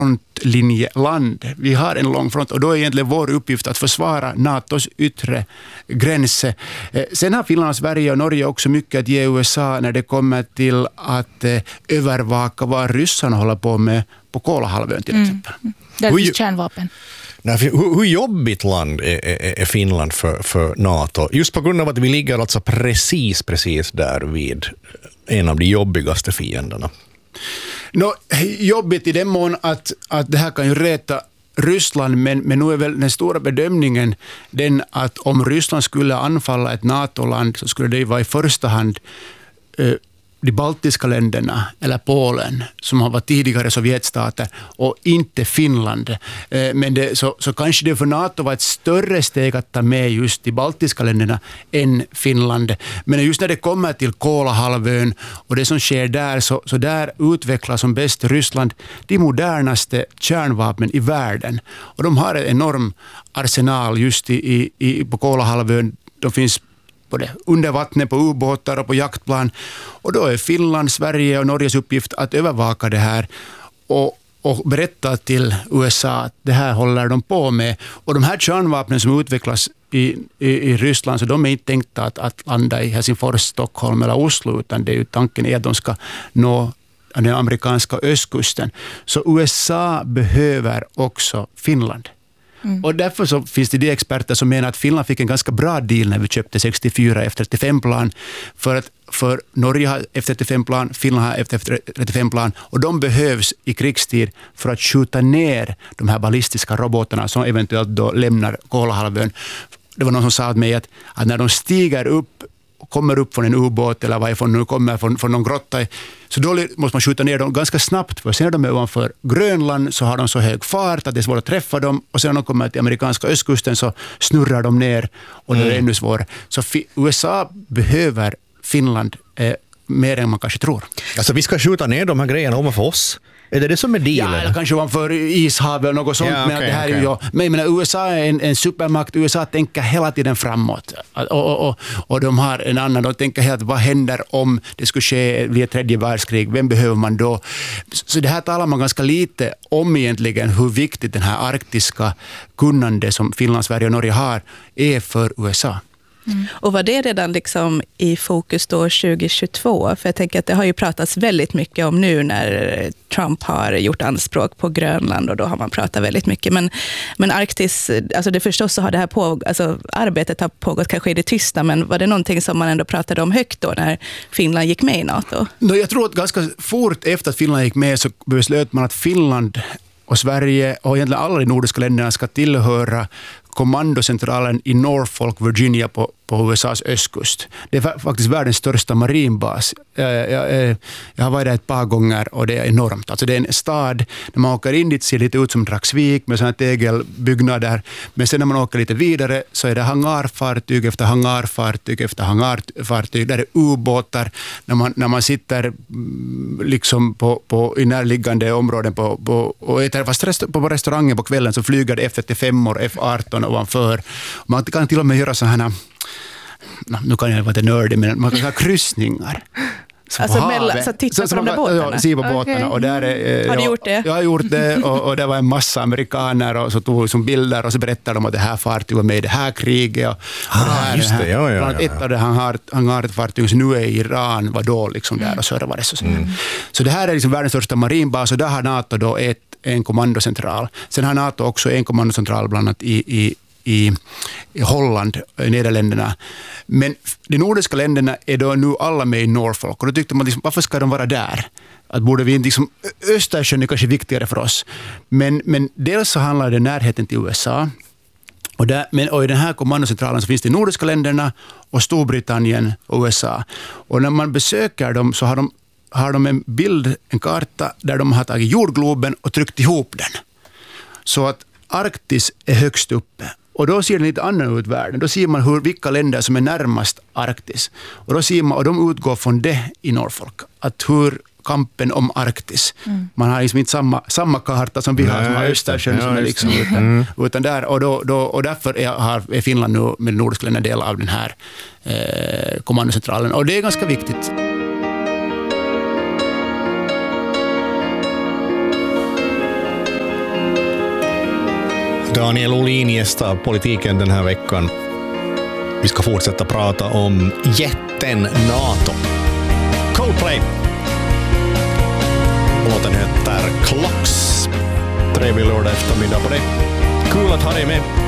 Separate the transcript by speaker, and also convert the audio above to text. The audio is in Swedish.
Speaker 1: frontlinjeland. Vi har en lång front och då är egentligen vår uppgift att försvara NATOs yttre gräns. Sen har Finland, Sverige och Norge också mycket att ge USA när det kommer till att övervaka vad ryssarna håller på med på Kolahalvön till exempel.
Speaker 2: Det är kärnvapen.
Speaker 3: Hur jobbigt land är Finland för NATO? Just på grund av att vi ligger alltså precis där vid en av de jobbigaste fienderna.
Speaker 1: Jobbigt i den mån att det här kan ju räta Ryssland, men nu är väl den stora bedömningen den att om Ryssland skulle anfalla ett NATO-land så skulle det vara i första hand de baltiska länderna eller Polen som har varit tidigare Sovjetstater och inte Finland. Men så kanske det för NATO var ett större steg att ta med just de baltiska länderna än Finland. Men just när det kommer till Kolahalvön och det som sker där så där utvecklar som bäst Ryssland de modernaste kärnvapen i världen. Och de har en enorm arsenal just på Kolahalvön. De finns både under vattnet, på ubåtar och på jaktplan. Och då är Finland, Sverige och Norges uppgift att övervaka det här och berätta till USA att det här håller de på med. Och de här kärnvapnen som utvecklas i Ryssland, så de är inte tänkta att landa i Helsingfors, Stockholm eller Oslo, utan det är ju tanken är att de ska nå den amerikanska östkusten. Så USA behöver också Finland. Och därför så finns det de experter som menar att Finland fick en ganska bra deal när vi köpte 64 F-35-plan. För Norge har F-35-plan, Finland har F-35-plan och de behövs i krigstid för att skjuta ner de här ballistiska robotarna som eventuellt då lämnar Kolahalvön. Det var någon som sa åt mig att när de stiger upp, kommer upp från en ubåt eller varifrån nu kommer från någon grotta, så då måste man skjuta ner dem ganska snabbt, för sen när de är ovanför Grönland så har de så hög fart att det är svårt att träffa dem, och sen när de kommer till amerikanska östkusten så snurrar de ner och det är ännu svårare. Så USA behöver Finland mer än man kanske tror.
Speaker 3: Alltså vi ska skjuta ner de här grejerna ovanför oss? Är det som är dealen?
Speaker 1: Ja, eller kanske ovanför ishavet eller något sånt.
Speaker 3: Ja, okay,
Speaker 1: men det här är ju, men USA är en supermakt. USA tänker hela tiden framåt. Och de har en annan. De tänker helt, vad händer om det skulle ske vid ett tredje världskrig? Vem behöver man då? Så det här talar man ganska lite om egentligen, hur viktigt den här arktiska kunnande som Finland, Sverige och Norge har är för USA.
Speaker 4: Och var det redan liksom i fokus då 2022? För jag tänker att det har ju pratats väldigt mycket om nu när Trump har gjort anspråk på Grönland, och då har man pratat väldigt mycket. Men Arktis, alltså det förstås så har det här arbetet har pågått kanske i det tysta, men var det någonting som man ändå pratade om högt då när Finland gick med i NATO?
Speaker 1: Jag tror att ganska fort efter att Finland gick med så beslöt man att Finland och Sverige och egentligen alla de nordiska länderna ska tillhöra kommandocentralen i Norfolk, Virginia på USAs östkust. Det är faktiskt världens största marinbas. Jag har varit där ett par gånger och det är enormt. Alltså det är en stad, när man åker in dit ser det lite ut som Dragsvik med sådana tegelbyggnader. Men sen när man åker lite vidare så är det hangarfartyg efter hangarfartyg efter hangarfartyg. Där är ubåtar. När man sitter liksom i närliggande områden och äter fast på restaurangen på kvällen så flyger det F-35 och F-18 ovanför. Man kan till och med göra sådana här, nu kan jag vara inte nördig, men man kan ha kryssningar.
Speaker 4: Så titta på de där båtarna?
Speaker 1: Ja, se på båtarna. Och där
Speaker 4: har du gjort det?
Speaker 1: Jag har gjort det och det var en massa amerikaner och så tog som bilder och så berättade de att det här fartyget var med i det här kriget. Och
Speaker 3: just det, ja.
Speaker 1: Ett av de hangarfartygen som nu är i Iran var då liksom där och servades. Så det här är liksom världens största marinbas och där har NATO då en kommandocentral. Sen har NATO också en kommandocentral bland annat i Holland, i Nederländerna. Men de nordiska länderna är då nu alla med i Norfolk. Och då tyckte man, liksom, varför ska de vara där? Att borde vi liksom, Östersjön är kanske viktigare för oss. Men dels så handlar det om närheten till USA. Och i den här kommandocentralen så finns det nordiska länderna och Storbritannien och USA. Och när man besöker dem så har de en bild, en karta, där de har tagit jordgloben och tryckt ihop den. Så att Arktis är högst uppe. Och då ser det lite annorlunda ut världen. Då ser man vilka länder som är närmast Arktis. Och då ser man, och de utgår från det i Norfolk. Att hur kampen om Arktis. Man har liksom inte samma karta som vi har, som har Östersjön som är liksom utan där. Och därför är Finland nu med nordiska länder del av den här kommandocentralen. Och det är ganska viktigt.
Speaker 3: Daniel Olin gästar politiken den här veckan. Vi ska fortsätta prata om jätten NATO. Coldplay. Låten heter Clocks. Trevlig lördag eftermiddag på det. Kul att ha dig med.